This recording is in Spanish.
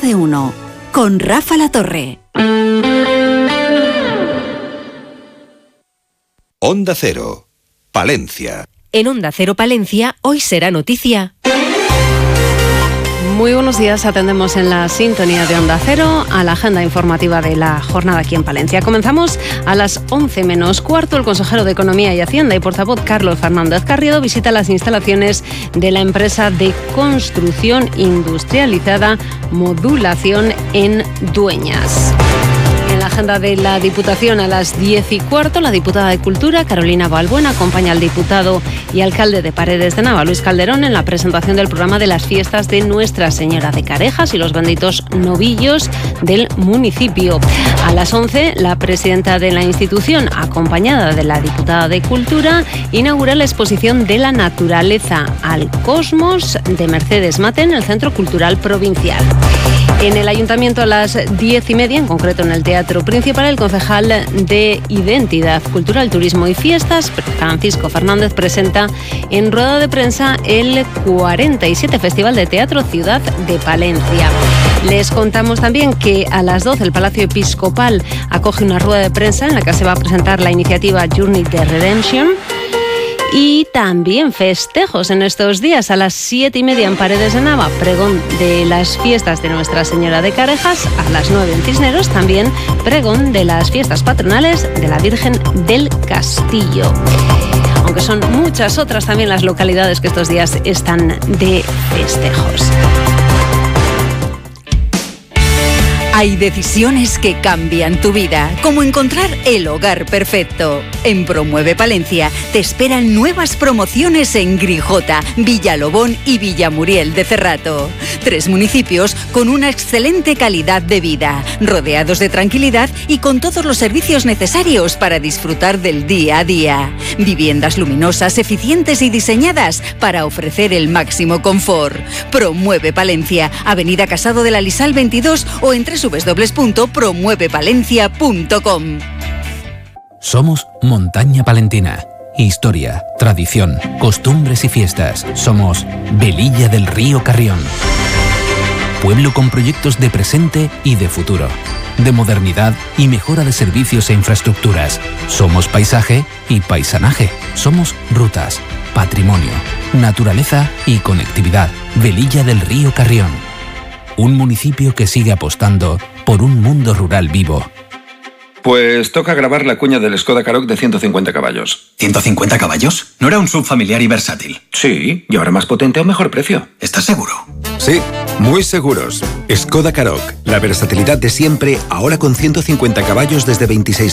de uno, con Rafa La Torre. Onda Cero, Palencia. En Onda Cero Palencia, hoy será noticia. Muy buenos días, atendemos en la sintonía de Onda Cero a la agenda informativa de la jornada aquí en Palencia. Comenzamos a las 11 menos cuarto. El consejero de Economía y Hacienda y portavoz Carlos Fernández Carriedo visita las instalaciones de la empresa de construcción industrializada Modulación en Dueñas. En la agenda de la Diputación a las 10:15, la diputada de Cultura, Carolina Balbuena, acompaña al diputado y alcalde de Paredes de Nava, Luis Calderón, en la presentación del programa de las fiestas de Nuestra Señora de Carejas y los benditos novillos del municipio. A las 11, la presidenta de la institución, acompañada de la diputada de Cultura, inaugura la exposición de la naturaleza al cosmos de Mercedes Mate en el Centro Cultural Provincial. En el Ayuntamiento a las 10:30, en concreto en el Teatro Principal, el concejal de Identidad Cultural, Turismo y Fiestas, Francisco Fernández, presenta en rueda de prensa el 47 Festival de Teatro Ciudad de Palencia. Les contamos también que a las 12 el Palacio Episcopal acoge una rueda de prensa en la que se va a presentar la iniciativa Journey to Redemption. Y también festejos en estos días. A las 7:30 en Paredes de Nava, pregón de las fiestas de Nuestra Señora de Carejas. A las 9 en Cisneros, también pregón de las fiestas patronales de la Virgen del Castillo. Aunque son muchas otras también las localidades que estos días están de festejos. Hay decisiones que cambian tu vida, como encontrar el hogar perfecto. En Promueve Palencia te esperan nuevas promociones en Grijota, Villalobón y Villamuriel de Cerrato. 3 municipios con una excelente calidad de vida, rodeados de tranquilidad y con todos los servicios necesarios para disfrutar del día a día. Viviendas luminosas, eficientes y diseñadas para ofrecer el máximo confort. Promueve Palencia, Avenida Casado de la Lisal 22 o en www.promuevepalencia.com. Somos Montaña Palentina. Historia, tradición, costumbres y fiestas. Somos Velilla del Río Carrión. Pueblo con proyectos de presente y de futuro, de modernidad y mejora de servicios e infraestructuras. Somos paisaje y paisanaje. Somos rutas, patrimonio, naturaleza y conectividad. Velilla del Río Carrión. Un municipio que sigue apostando por un mundo rural vivo. Pues toca grabar la cuña del Skoda Karoq de 150 caballos. ¿150 caballos? ¿No era un subfamiliar y versátil? Sí, y ahora más potente a un mejor precio. ¿Estás seguro? Sí, muy seguros. Skoda Karoq, la versatilidad de siempre, ahora con 150 caballos desde 26.000